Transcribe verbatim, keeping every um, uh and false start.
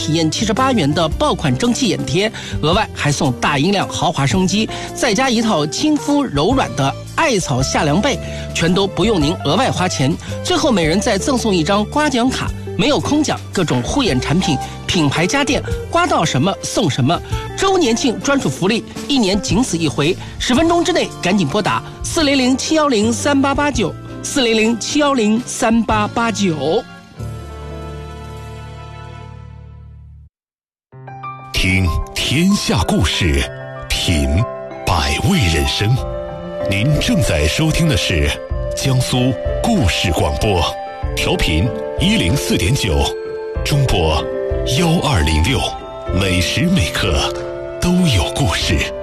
体验七十八元的爆款蒸汽眼贴，额外还送大音量豪华升级，再加一套亲肤柔软的艾草夏凉被，全都不用您额外花钱。最后每人再赠送一张刮奖卡，没有空奖，各种护眼产品、品牌家电，刮到什么送什么。周年庆专属福利，一年仅此一回，十分钟之内赶紧拨打四零零七幺零三八八九四零零七幺零三八八九。 听天下故事，品百味人生。您正在收听的是江苏故事广播，调频一零四点九，中波幺二零六，每时每刻都有故事。